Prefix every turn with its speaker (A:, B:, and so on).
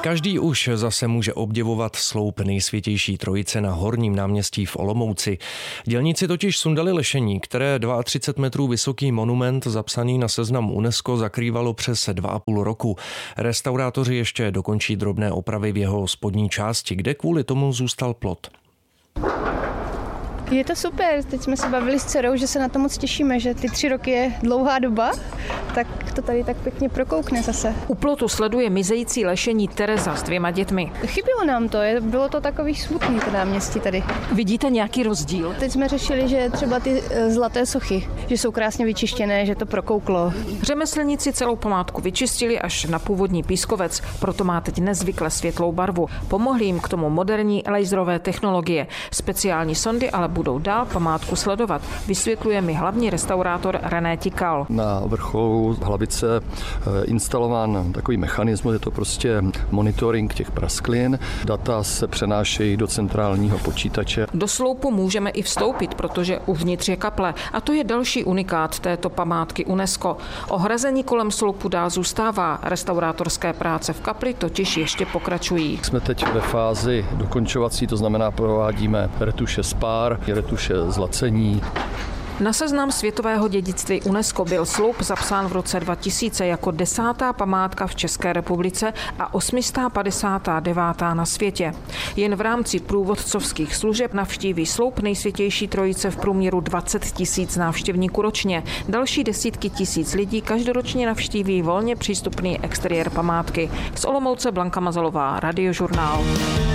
A: Každý už zase může obdivovat sloup Nejsvětější trojice na Horním náměstí v Olomouci. Dělníci totiž sundali lešení, které 32 metrů vysoký monument zapsaný na seznam UNESCO zakrývalo přes 2,5 roku. Restaurátoři ještě dokončí drobné opravy v jeho spodní části, kde kvůli tomu zůstal plot.
B: Je to super, teď jsme se bavili s dcerou, že se na to moc těšíme, že ty 3 roky je dlouhá doba, tak to tady tak pěkně prokoukne zase.
C: U plotu sleduje mizející lešení Tereza s 2 dětmi.
B: Chybělo nám to, bylo to takový smutný to náměstí tady.
C: Vidíte nějaký rozdíl?
B: Teď jsme řešili, že třeba ty zlaté sochy, že jsou krásně vyčištěné, že to prokouklo.
C: Řemeslníci celou památku vyčistili až na původní pískovec, proto má teď nezvykle světlou barvu. Pomohly jim k tomu moderní laserové technologie. Speciální sondy ale budou dál památku sledovat, vysvětluje mi hlavní restaurátor René Tikal.
D: Na vrcholu hlavice instalován takový mechanismus, je to prostě monitoring těch prasklin. Data se přenášejí do centrálního počítače.
C: Do sloupu můžeme i vstoupit, protože uvnitř je kaple a to je další unikát této památky UNESCO. Ohrazení kolem sloupu dál zůstává, restaurátorské práce v kapli totiž ještě pokračují.
D: Jsme teď ve fázi dokončovací, to znamená provádíme retuše spár, retuše zlacení.
C: Na seznam světového dědictví UNESCO byl sloup zapsán v roce 2000 jako 10. památka v České republice a 859. na světě. Jen v rámci průvodcovských služeb navštíví sloup Nejsvětější trojice v průměru 20 000 návštěvníků ročně. Další desítky tisíc lidí každoročně navštíví volně přístupný exteriér památky. Z Olomouce Blanka Mazalová, Radiožurnál.